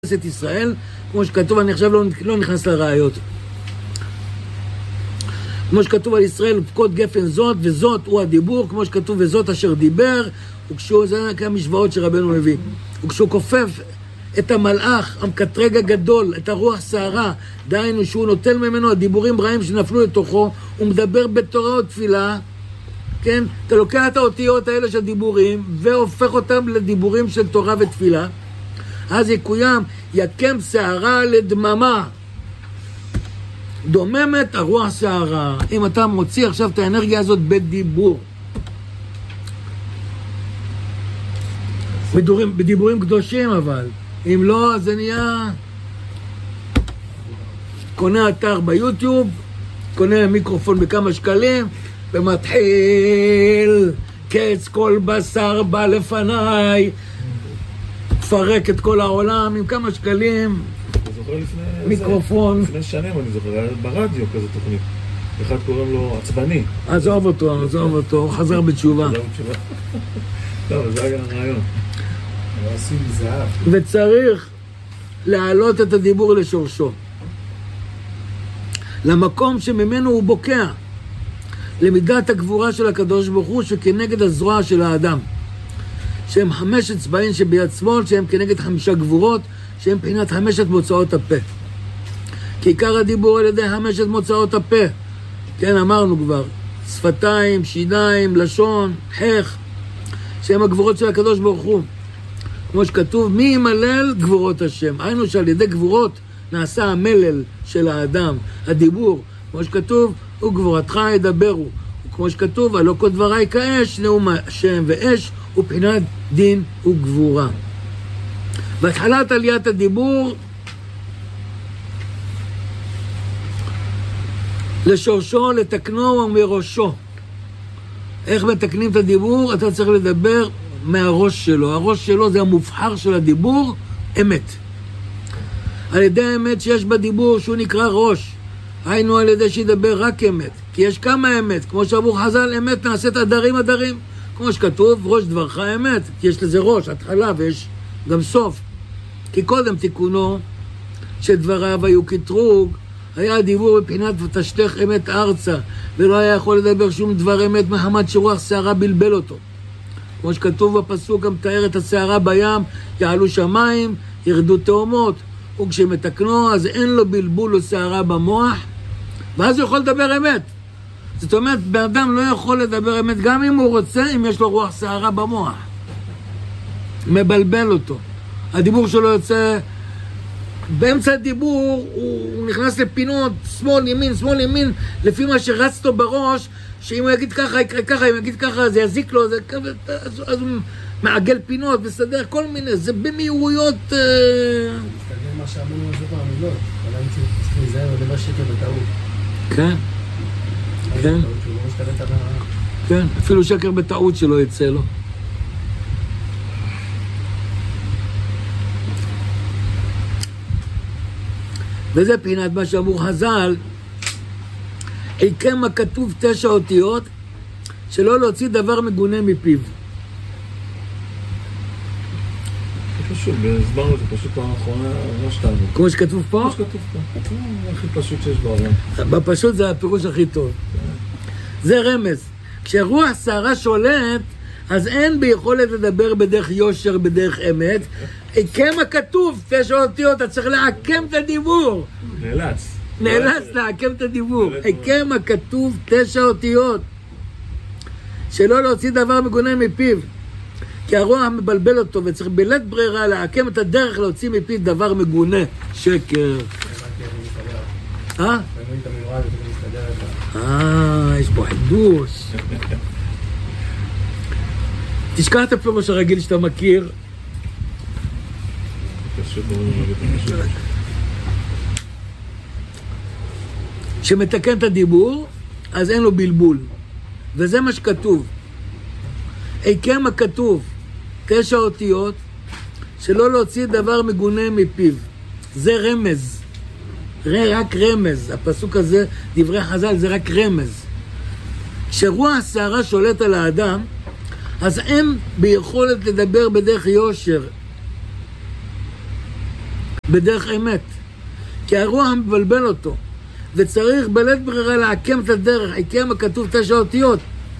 את ישראל, כמו שכתוב, אני עכשיו לא נכנס לראיות. כמו שכתוב על ישראל, פקוד גפן זאת, וזאת הוא הדיבור, כמו שכתוב, וזאת אשר דיבר, זה כמה משוואות שרבנו מביא. וכשהוא כופף את המלאך, המקטרג הגדול, את הרוח שערה, דהיינו שהוא נוטל ממנו הדיבורים רעים שנפלו לתוכו, הוא מדבר בתורה ותפילה, כן? אתה לוקח את האותיות האלה של דיבורים, והופך אותם לדיבורים של תורה ותפילה, אז יקוים, יקם שערה לדממה. דוממת הרוח שערה. אם אתה מוציא עכשיו את האנרגיה הזאת בדיבור. בדיבורים קדושים אבל. אם לא, אז זה נהיה... קונה אתר ביוטיוב, קונה מיקרופון בכמה שקלים, ומתחיל, קץ כל בשר בא לפניי, פרק את כל העולם עם כמה שקלים, מיקרופון. לפני שנים אני זוכר, היה ברדיו כזה תוכנית. אחד קוראים לו עצבני. עזוב אותו, חזר בתשובה. טוב, זה היה הרעיון. לא עושים זהב. וצריך להעלות את הדיבור לשורשו. למקום שממנו הוא בוקע. למידת הגבורה של הקדוש ברוך הוא שכנגד הזרוע של האדם. שהם 5 אצבעים שביד שמאל, שהם כנגד 5 גבורות, שהם מבחינת 5 מוצאות הפה. כי עיקר הדיבור על ידי 5 מוצאות הפה. כן, אמרנו כבר. שפתיים, שיניים, לשון, חך, שהם הגבורות של הקדוש ברוך הוא. כמו שכתוב, מי ימלל גבורות השם. היינו שעל ידי גבורות נעשה המלל של האדם, הדיבור. כמו שכתוב, וגבורתך ידברו. כמו שכתוב, הלא כל דבריי כאש, נאום השם ואש, ובחינת דין וגבורה. בהתחלת עליית הדיבור, לשורשו, לתקנו ומראשו. איך מתקנים את הדיבור? אתה צריך לדבר מהראש שלו. הראש שלו זה המובחר של הדיבור, אמת. על ידי האמת שיש בדיבור שהוא נקרא ראש. היינו על ידי שידבר רק אמת. כי יש כמה אמת. כמו שאמרו חז"ל, אמת נעשית עדרים. כמו שכתוב, ראש דברך אמת. כי יש לזה ראש, התחלה, ויש גם סוף. כי קודם תיקונו, שדבריו היו כתרוג, היה הדיבור בבחינת ותשתך אמת ארצה, ולא היה יכול לדבר שום דבר אמת מחמת שרוח שערה בלבל אותו. כמו שכתוב בפסוק, גם תאר את השערה בים, יעלו שמיים, ירדו תאומות. וכשמתקנו, אז אין לו בלבול או שערה במוח, ואז הוא יכול לדבר אמת. זאת אומרת, באדם לא יכול לדבר אמת, גם אם הוא רוצה, אם יש לו רוח שערה במוח. מבלבל אותו. הדיבור שלו יוצא, באמצע הדיבור, הוא נכנס לפינות, שמאל, ימין, לפי מה שרץ לו בראש, שאם הוא יגיד ככה, יקרה ככה, אם הוא יגיד ככה, זה יזיק לו, אז הוא מעגל פינות, מסדר כל מיני, זה במהירויות... מה שאמרנו על זה בעמילות, אבל אני צריך להיזהר לדבר שקר בטעות. כן, אפילו שקר בטעות שלא יצא לו. וזה פינת מה שאמרו חז"ל, עיקם הכתוב 9 אותיות, שלא להוציא דבר מגונה מפיו. פשוט, הסברנו את זה פשוט פעם האחרונה, מה שתענו. כמו שכתוב פה? כמו שכתוב פה. זה הכי פשוט שיש בעולם. בפשוט זה הפירוש הכי טוב. זה רמז. כשרוח שערה שולט, אז אין ביכולת לדבר בדרך יושר, בדרך אמת. עיקם הכתוב 9 אותיות, אתה צריך לעקם את הדיבור. נאלץ לעקם את הדיבור. עיקם הכתוב 9 אותיות, שלא להוציא דבר מגונה מפיו. כי הרוע מבלבל אותו, וצריך בלית ברירה לעקם את הדרך להוציא מפי דבר מגונה, שקר. יש פה חידוש. תשכח את הפירוש הרגיל שאתה מכיר. שמתקן את הדיבור, אז אין לו בלבול. וזה מה שכתוב. עיקם הכתוב 9 אותיות, שלא להוציא דבר מגונה מפיו. זה רמז. רק רמז. הפסוק הזה, דברי חז"ל, זה רק רמז. כשרוח שערה שולט על האדם, אז אין ביכולת לדבר בדרך יושר, בדרך אמת. כי הרוח מבלבל אותו, וצריך בלית ברירה לעקם את הדרך, עקם הכתוב 9 אותיות.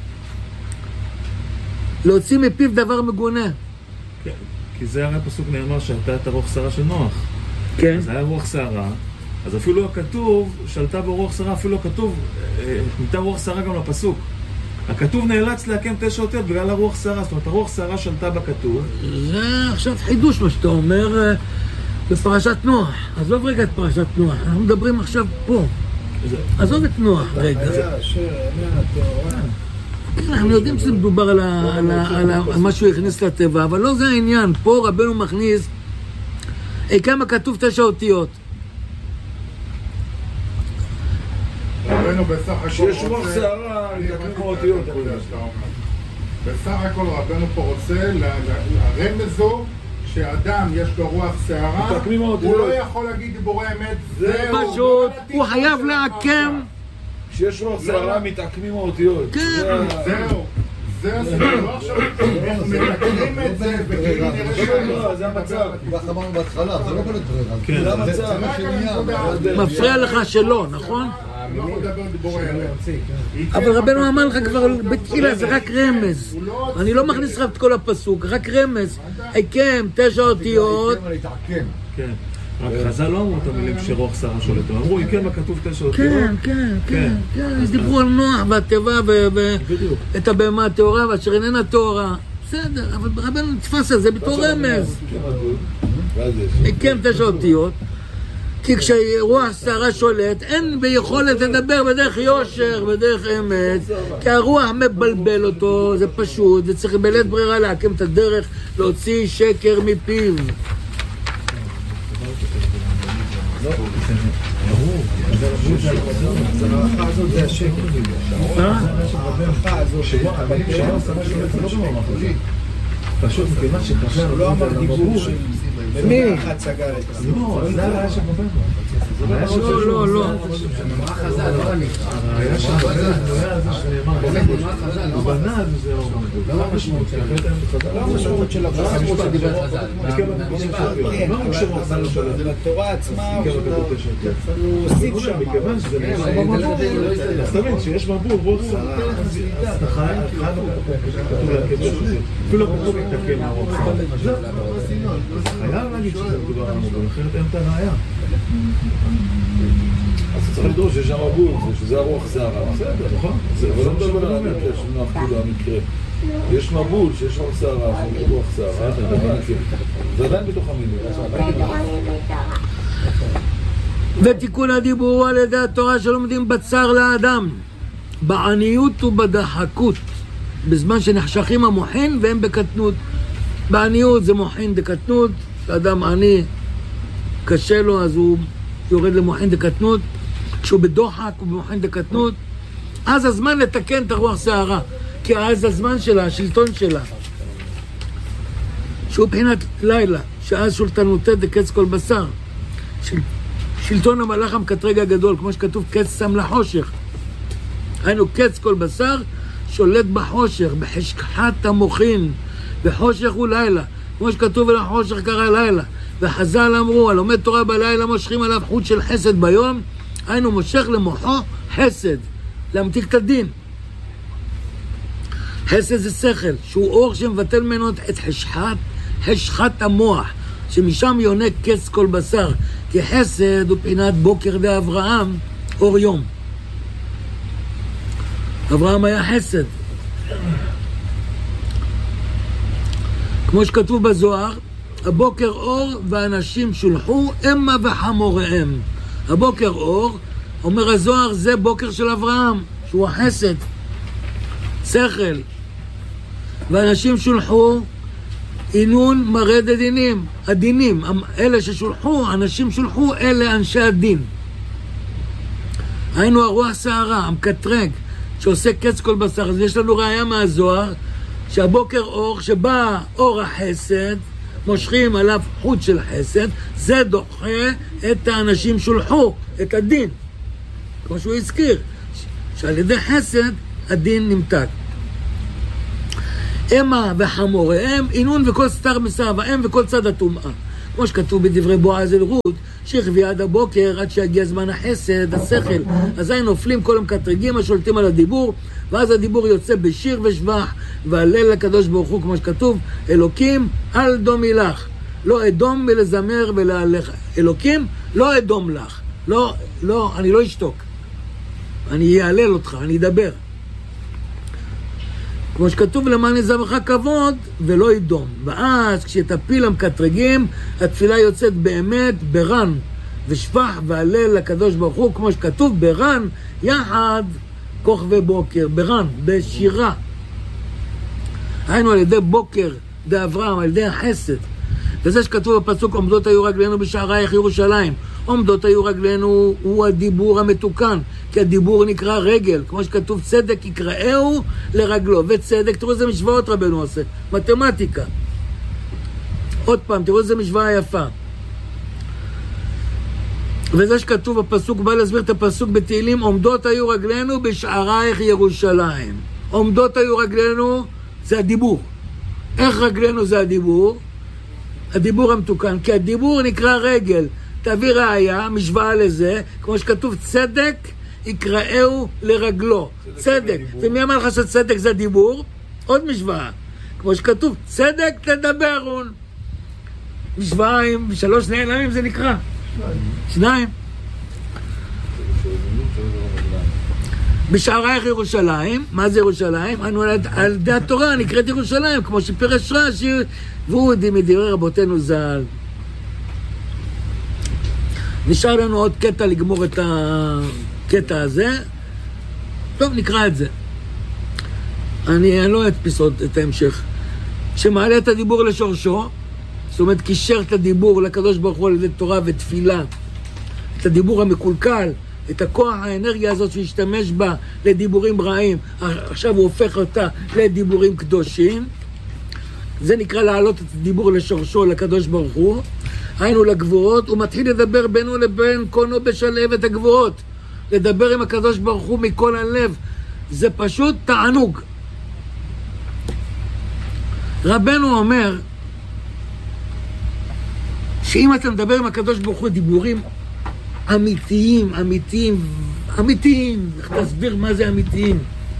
להוציא מפיו דבר מגונה. כן, כי זה הרי הפסוק נאמר שהייתה את הרוח סערה של נוח. כן. אז היה רוח סערה, אז אפילו הכתוב, שלטה ברוח סערה, אפילו הכתוב, ניתן רוח סערה גם לפסוק. הכתוב נאלץ להקם 9 אותיות בגלל הרוח סערה, זאת אומרת, הרוח סערה שלטה בכתוב. זה עכשיו חידוש מה שאתה אומר בפרשת נוח. עזוב רגע את פרשת נוח, אנחנו מדברים עכשיו פה. עזוב את נוח רגע. אנחנו יודעים שזה מדובר על מה שהוא הכניס לטבע, אבל לא זה העניין. פה רבנו מכניס כמה כתוב 9 אותיות. רבנו בסך הכל שיש רוח סערה, כמו אותיות. בסך הכל רבנו פה רוצה, הרמז הוא שאדם יש לו רוח סערה, הוא לא יכול להגיד דיבורי אמת, פשוט, הוא חייב לעקם. כשיש רוח סערה מתעקמים האותיות. כן. זהו. זה הסיבה, לא עכשיו, אנחנו מתקנים את זה, וכאילו נראה זה המצב. ככה אמרנו בהתחלה, זה לא בלית ברירה. כן. זה המצב. מפריע לך שלא, נכון? אני לא יכול לדבר דיבורי אמת. אבל רבנו אמר לך כבר בתחילה, זה רק רמז. אני לא מכניס לך את כל הפסוק, רק רמז. עקם 9 אותיות. כן. רק חז"ל לא אמרו את המילים שרוח סערה שולט, הם אמרו, כן, הכתוב 9 אותיות. כן. דיברו על נוח והטבע ואת הבהמה הטהורה ואשר איננה טהורה. בסדר, אבל רבנו נתפס על זה בתור רמז. עקם 9 אותיות. כי כשרוח סערה שולט, אין ביכולת לדבר בדרך יושר, בדרך אמת, כי הרוח מבלבל אותו, זה פשוט, וצריך בלית ברירה להקם את הדרך, להוציא שקר מפיו. המערכה הזאת זה השקר. המערכה הזאת פשוט מכיוון שחשב הוא לא אמר דיבור של מי? אחת סגר את זה. לא, זה היה שם בבן. לא. המערכה חז"ל, לא אני. היה שם בבן, זה היה זה שנאמר. הוא בנה זה לא המשמעות של לא המשמעות של הברכה, המשמעות של דיבר חז"ל. לא רק שרוח סערה שולט. בתורה עצמה הוא הוסיף שם. מכיוון שזה נאמר במבול. אז תבין שיש מבול, רוח סערה. אז אתה חייב כתוב להקם 9 אותיות. אפילו הכתוב מתקן מהרוח סערה. חייב להגיד שזה מדובר על המבול, אחרת אין את הראייה. אז צריך לדרוש שיש שם מבול, שזה הרוח סערה. בסדר, נכון? אבל לא מדבר על המקרה, שנוח כאילו המקרה. יש מבול שיש רוח סערה, שיש רוח סערה, זה עדיין בתוך המילים. ותיקון הדיבור על ידי התורה שלומדים בצר לאדם, בעניות ובדחקות, בזמן שנחשכים המוחין והם בקטנות. בעניות זה מוחין דקטנות, כשאדם עני קשה לו אז הוא יורד למוחין דקטנות, כשהוא בדוחק הוא במוחין דקטנות, אז הזמן לתקן את הרוח סערה, כי אז הזמן שלה, השלטון שלה, שהוא בחינת לילה, שאז שולטנותו דקץ כל בשר, שלטון המלאך המקטרג הגדול, כמו שכתוב קץ שם לחושך, היינו קץ כל בשר שולט בחושך, בחשכת המוחין, בחושך הוא לילה, כמו שכתוב על החושך קרא לילה, וחז"ל אמרו, הלומד תורה בלילה מושכים עליו חוט של חסד ביום, היינו מושך למוחו חסד, להמתיק את הדין. חסד זה שכל, שהוא אור שמבטל ממנו את חשכת המוח, שמשם יונק קץ כל בשר, כי חסד הוא פינת בוקר ואברהם, אור יום. אברהם היה חסד. כמו שכתוב בזוהר, הבוקר אור ואנשים שולחו אמה וחמוריהם. הבוקר אור, אומר הזוהר, זה בוקר של אברהם, שהוא החסד, שכל. ואנשים שולחו, עינון מרד הדינים, הדינים, אלה ששולחו, אנשים שולחו, אלה אנשי הדין. היינו הרוח סערה, המקטרג, שעושה קץ כל בשר. אז יש לנו ראיה מהזוהר, שהבוקר אור, שבא אור החסד, מושכים עליו חוט של חסד, זה דוחה את האנשים שולחו, את הדין. כמו שהוא הזכיר, שעל ידי חסד הדין נמתק. אמה וחמוריהם, עינון וכל סתר מסב, האם וכל צד הטומאה. כמו שכתוב בדברי בועז אל רות, שיחווה עד הבוקר עד שיגיע זמן החסד, השכל. אזי נופלים כל המקטרגים השולטים על הדיבור, ואז הדיבור יוצא בשיר ושבח, והלל לקדוש ברוך הוא, כמו שכתוב, אלוקים אל דומי לך, לא אדום מלזמר ולהלך. אלוקים לא אדום לך, לא, אני לא אשתוק, אני אעלל אותך, אני אדבר. כמו שכתוב, למען יזבחך כבוד ולא ידום. ואז כשתפיל המקטרגים, התפילה יוצאת באמת ברן ושפח והלל לקדוש ברוך הוא, כמו שכתוב ברן יחד כוכבי בוקר, ברן, בשירה. היינו על ידי בוקר דאברהם, על ידי החסד. וזה שכתוב בפסוק, עומדות היו רגלינו בשערייך ירושלים. עומדות היו רגלינו הוא הדיבור המתוקן, כי הדיבור נקרא רגל, כמו שכתוב צדק יקראהו לרגלו, וצדק, תראו איזה משוואות רבנו עושה, מתמטיקה. עוד פעם, תראו איזה משוואה יפה. וזה שכתוב בפסוק, בא להסביר את הפסוק בתהילים, עומדות היו רגלינו בשערייך ירושלים. עומדות היו רגלינו, זה הדיבור. איך רגלינו זה הדיבור? הדיבור המתוקן, כי הדיבור נקרא רגל. תביא ראיה, משוואה לזה, כמו שכתוב צדק יקראהו לרגלו. צדק. ומי אמר לך שצדק זה דיבור? עוד משוואה. כמו שכתוב, צדק תדברון. משוואה עם 3 נעלמים זה נקרא. 2. בשערייך ירושלים, מה זה ירושלים? אנו על ידי התורה נקראת ירושלים, כמו שפירש רש"י, והוא מדברי רבותינו ז"ל. נשאר לנו עוד קטע לגמור את הקטע הזה. טוב, נקרא את זה. אני לא אדפיס עוד את ההמשך. שמעלה את הדיבור לשורשו, זאת אומרת, קישר את הדיבור לקדוש ברוך הוא על ידי תורה ותפילה, את הדיבור המקולקל, את הכוח, האנרגיה הזאת שהשתמש בה לדיבורים רעים, עכשיו הוא הופך אותה לדיבורים קדושים. זה נקרא להעלות את הדיבור לשורשו לקדוש ברוך הוא, היינו לגבורות. הוא מתחיל לדבר בינו לבין קונו בשלהבת הגבורות, לדבר עם הקדוש ברוך הוא מכל הלב. זה פשוט תענוג. רבנו אומר שאם אתה מדבר עם הקדוש ברוך הוא דיבורים אמיתיים, אמיתיים, אמיתיים, איך תסביר מה זה אמיתיים?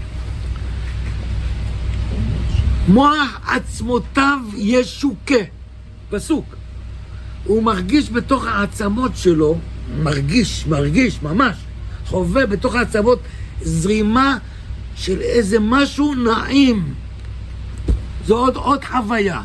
מוח עצמותיו ישוקה, פסוק. הוא מרגיש בתוך העצמות שלו, מרגיש, ממש, חווה בתוך העצמות זרימה של איזה משהו נעים. זו עוד חוויה.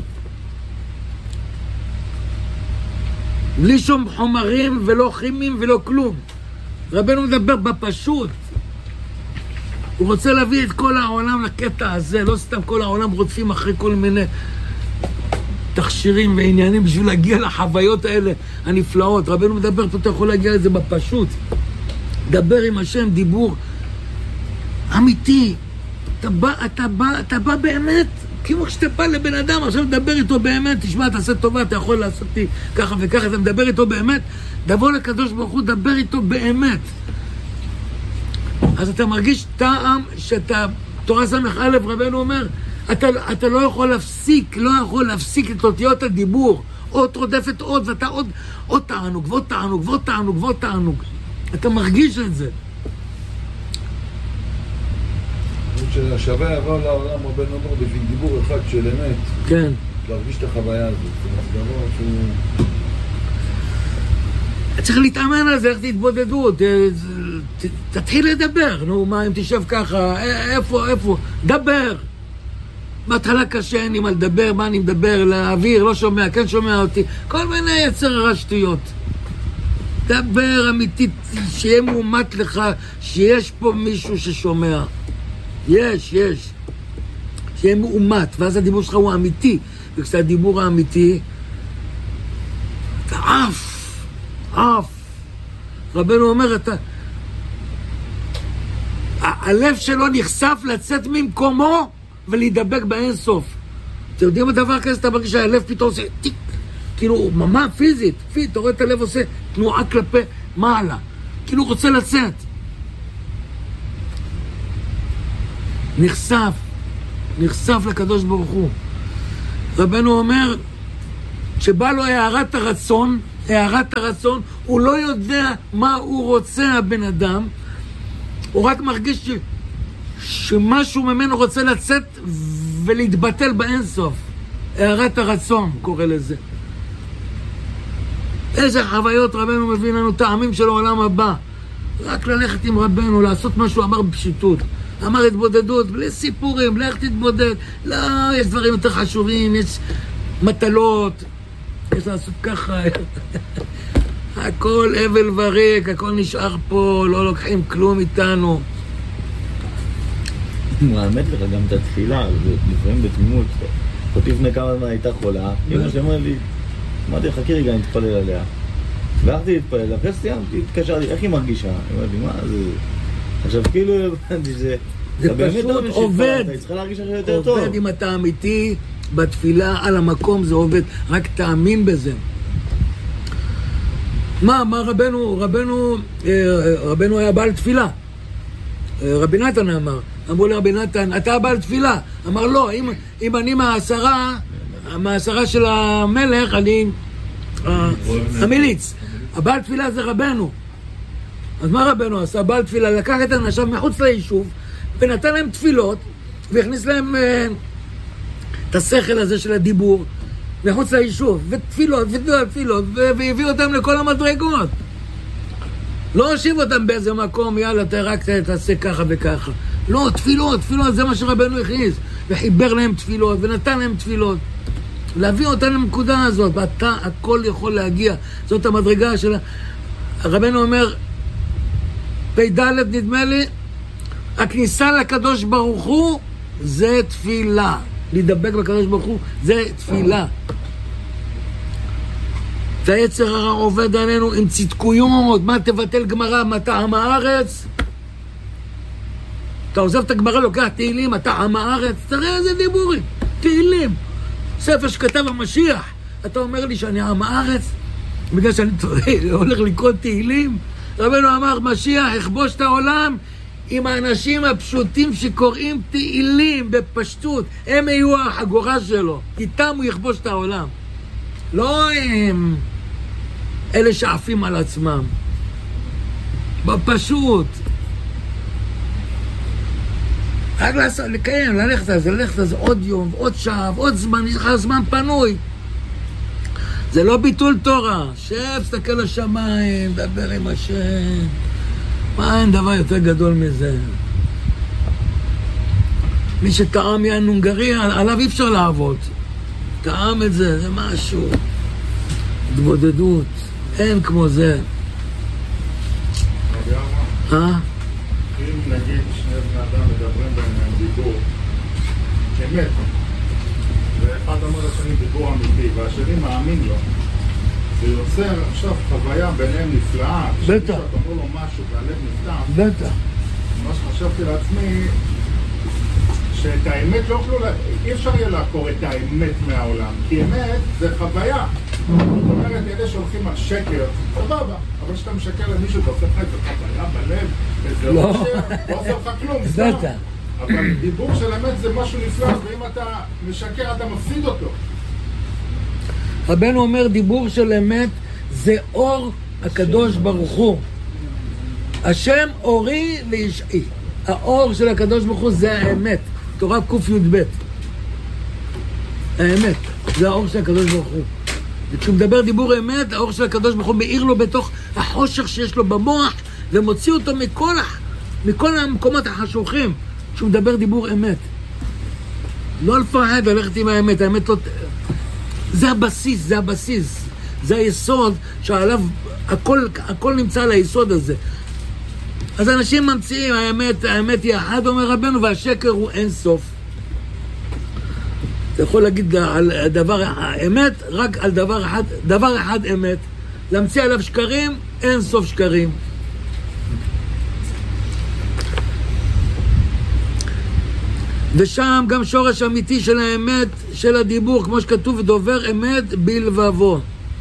בלי שום חומרים ולא כימיים ולא כלום. רבנו מדבר בפשוט. הוא רוצה להביא את כל העולם לקטע הזה, לא סתם כל העולם רודפים אחרי כל מיני תכשירים ועניינים בשביל להגיע לחוויות האלה הנפלאות. רבנו מדבר פה, אתה יכול להגיע לזה בפשוט. דבר עם השם דיבור אמיתי. אתה בא באמת, כמו כשאתה בא לבן אדם, עכשיו מדבר איתו באמת, תשמע, תעשה טובה, אתה יכול לעשות ככה וככה, אתה מדבר איתו באמת, דבוא לקדוש ברוך הוא, דבר איתו באמת. אז אתה מרגיש טעם שאתה, תורה סמך א', רבנו אומר, אתה לא יכול להפסיק את אותיות הדיבור, עוד רודפת עוד, ואתה עוד תענוג, ועוד תענוג, ועוד תענוג, ועוד תענוג. אתה מרגיש את זה. ששווה לעבור לעולם רבנו אומר בשביל דיבור אחד של אמת. כן. להרגיש את החוויה הזאת. זה דבר שהוא... צריך להתאמן על זה, איך תתבודדו, תתחיל לדבר. נו, מה אם תשב ככה, איפה? דבר. בהתחלה קשה, אין לי מה לדבר, מה אני מדבר, לאוויר, לא שומע, כן שומע אותי. כל מיני יצר רשטויות. דבר אמיתית, שיהיה מועמד לך, שיש פה מישהו ששומע. יש. שיהיה מאומת, ואז הדיבור שלך הוא אמיתי. וכשהדיבור האמיתי, אתה עף. רבנו אומר, הלב שלו נחשף לצאת ממקומו ולהידבק באין סוף. אתם יודעים בדבר כזה, אתה מרגיש שהלב פתאום עושה טיק, כאילו ממש פיזית, אתה רואה את הלב עושה תנועה כלפי מעלה, כאילו הוא רוצה לצאת. נחשף לקדוש ברוך הוא. רבנו אומר שבא לו הערת הרצון, הוא לא יודע מה הוא רוצה הבן אדם, הוא רק מרגיש שמשהו ממנו רוצה לצאת ולהתבטל באינסוף. הערת הרצון קורא לזה. איזה חוויות רבנו מביא לנו, טעמים של העולם הבא. רק ללכת עם רבנו, לעשות משהו, אמר בפשיטות. אמר התבודדות, בלי סיפורים, לך תתבודד. לא, יש דברים יותר חשובים, יש מטלות, יש לעשות ככה. הכל אבל וריק, הכל נשאר פה, לא לוקחים כלום איתנו. מאמת לך גם את התפילה, לפעמים בתמימות. אותי לפני כמה זמן הייתה חולה, אמא שלי אמרה לי, אמרתי, חכי רגע, אני אתפלל עליה. והלכתי להתפלל, אחרי סיימתי, התקשרתי, איך היא מרגישה? אמרתי, מה זה? עכשיו כאילו הבנתי שזה... זה פשוט עובד. אתה צריכה להרגיש אחרי יותר טוב. עובד אם אתה אמיתי בתפילה על המקום, זה עובד. רק תאמין בזה. מה רבנו היה בעל תפילה. רבי נתן אמרו לרבי נתן, אתה בעל תפילה. אמר לא, אם אני מהעשרה של המלך, אני המיליץ. הבעל תפילה זה רבנו. אז מה רבנו עשה? בעל תפילה לקח את אנשיו מחוץ ליישוב ונתן להם תפילות והכניס להם את השכל הזה של הדיבור מחוץ ליישוב, ותפילות והביא אותם לכל המדרגות. לא הושיב אותם באיזה מקום, יאללה רק תעשה ככה וככה. לא, תפילות, זה מה שרבנו הכניס, וחיבר להם תפילות ונתן להם תפילות, להביא אותם לנקודה הזאת, ואתה הכל יכול להגיע. זאת המדרגה של רבנו אומר פ"ד נדמה לי, הכניסה לקדוש ברוך הוא זה תפילה. להידבק בקדוש ברוך הוא זה תפילה. והיצר הרע עובד עלינו עם צדקויות. מה תבטל גמרא? מה טעם הארץ? אתה עוזב את הגמרא, לוקח תהילים, מה טעם הארץ? תראה איזה דיבורים, תהילים, ספר שכתב המשיח. אתה אומר לי שאני עם הארץ בגלל שאני הולך לקרוא תהילים? רבנו אמר, משיח יכבוש את העולם עם האנשים הפשוטים שקוראים תהילים בפשטות. הם יהיו החגורה שלו, איתם הוא יכבוש את העולם. לא הם אלה שעפים על עצמם, בפשוט. רק לקיים, ללכת על זה עוד יום, עוד שעה, עוד זמן, יש לך זמן פנוי. זה לא ביטול תורה. שב, סתכל לשמיים, דבר עם השם. מה, אין דבר יותר גדול מזה. מי שטעם יען הונגרי, עליו אי אפשר לעבוד. טעם את זה, זה משהו. התבודדות, אין כמו זה. אם נגיד שני בני אדם מדברים ביניהם דיבור אמת, ואחד אומר לשני דיבור אמיתי, והשני מאמין לו, זה יוצר עכשיו חוויה ביניהם נפלאה. בטח. כשאתה אומר לו משהו והלב נפתח. בטח. מה שחשבתי לעצמי, שאת האמת לא יוכלו, אי אפשר יהיה לעקור את האמת מהעולם, כי אמת זה חוויה. זאת אומרת, אלה שהולכים על שקר, סבבה, אבל כשאתה משקר למישהו, אתה עושה לך את החוויה בלב, וזה לא עושה לך כלום, סתם. אבל דיבור של אמת זה משהו נפלא, ואם אתה משקר, אתה מפסיד אותו. רבנו אומר, דיבור של אמת זה אור הקדוש ברוך הוא. השם אורי וישעי. האור של הקדוש ברוך הוא זה האמת. תורה ק"י"ב. האמת, זה האור של הקדוש ברוך הוא. וכשהוא מדבר דיבור אמת, האור של הקדוש ברוך הוא מאיר לו בתוך החושך שיש לו במוח, ומוציא אותו מכל המקומות החשוכים, כשהוא מדבר דיבור אמת. לא לפחד ללכת עם האמת, האמת לא... זה הבסיס, זה היסוד שעליו, הכל נמצא על היסוד הזה. אז אנשים ממציאים, האמת היא אחד, אומר רבנו, והשקר הוא אין סוף. אתה יכול להגיד על דבר האמת, רק על דבר אחד אמת. להמציא עליו שקרים, אין סוף שקרים. ושם גם שורש אמיתי של האמת, של הדיבור, כמו שכתוב, דובר אמת בלבבו.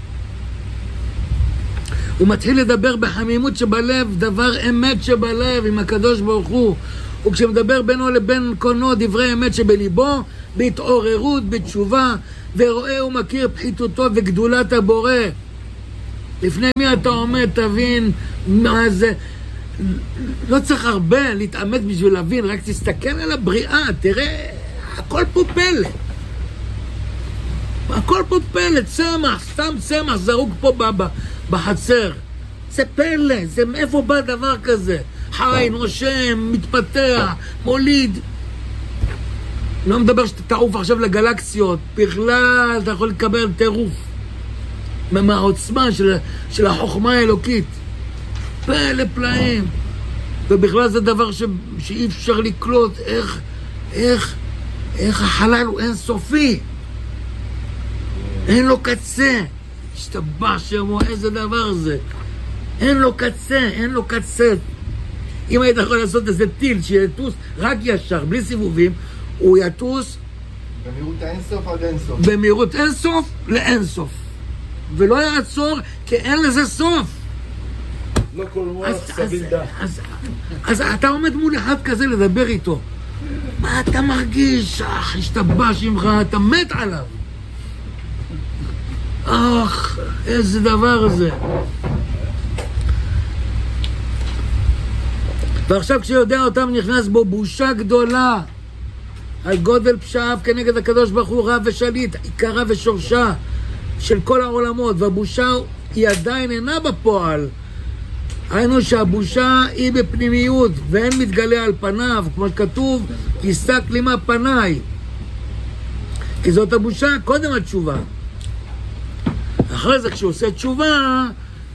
הוא מתחיל לדבר בחמימות שבלב, דבר אמת שבלב עם הקדוש ברוך הוא. וכשמדבר בינו לבין קונו דברי אמת שבליבו, בהתעוררות, בתשובה, ורואה ומכיר פחיתותו וגדולת הבורא. לפני מי אתה עומד, תבין מה זה. לא צריך הרבה להתאמץ בשביל להבין, רק תסתכל על הבריאה, תראה, הכל פה פלא. הכל פה פלא, צמח, סתם צמח זרוק פה בחצר. זה פלא, זה מאיפה בא דבר כזה? חי, נושם, מתפתח, מוליד. לא מדבר שאתה תעוף עכשיו לגלקסיות, בכלל אתה יכול לקבל טירוף מהעוצמה של החוכמה האלוקית. פלא פלאים. ובכלל זה דבר שאי אפשר לקלוט איך החלל הוא אינסופי. אין לו קצה. השתבח שמו, איזה דבר זה. אין לו קצה, אין לו קצה. אם היית יכול לעשות איזה טיל שיטוס רק ישר, בלי סיבובים, הוא יטוס במהירות האינסוף עד אינסוף. במהירות אינסוף לאינסוף. ולא יעצור, כי אין לזה סוף. לא כל מוח סביל דה. אז אתה עומד מול אחד כזה לדבר איתו. מה אתה מרגיש? השתבש ממך, אתה מת עליו. איזה דבר זה. ועכשיו כשיודע אותם נכנס בו בושה גדולה על גודל פשעיו כנגד הקדוש ברוך הוא, רב ושליט, עיקרה ושורשה של כל העולמות, והבושה היא עדיין אינה בפועל. היינו שהבושה היא בפנימיות ואין מתגלה על פניו, כמו שכתוב, תסתק לימה פניי, כי זאת הבושה קודם התשובה. אחרי זה כשהוא עושה תשובה,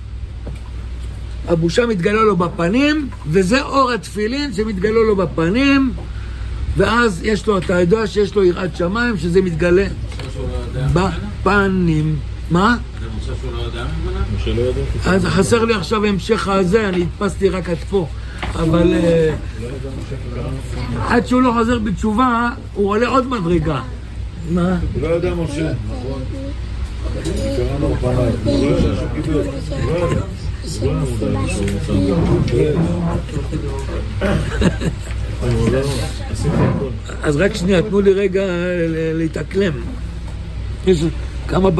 הבושה מתגלה לו בפנים, וזה אור התפילין שמתגלה לו בפנים, ואז יש לו, אתה יודע שיש לו יראת שמיים, שזה מתגלה בפנים. מה? זה מושב שהוא לא יודע ממנה? שלא יודע. אז חסר לי עכשיו המשך הזה, אני הדפסתי רק עד פה, אבל עד שהוא לא חוזר בתשובה, הוא עולה עוד מדרגה. מה? הוא לא יודע משה, נכון? קראנו פניי, הוא לא יודע שהוא קיבל, הוא לא יודע. אז רק שנייה, תנו לי רגע להתאקלם. יש כמה